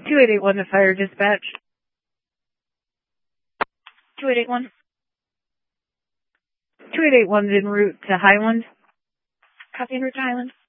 2881 to fire dispatch. 2881. 2881's en route to Highland. Copy en route to Highland.